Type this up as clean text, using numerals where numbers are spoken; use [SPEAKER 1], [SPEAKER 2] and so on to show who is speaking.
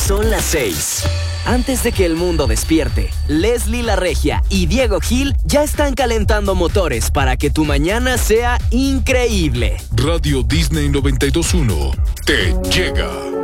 [SPEAKER 1] Son las 6. Antes de que el mundo despierte, Leslie La Regia y Diego Gil ya están calentando motores para que tu mañana sea increíble.
[SPEAKER 2] Radio Disney 92.1 te llega.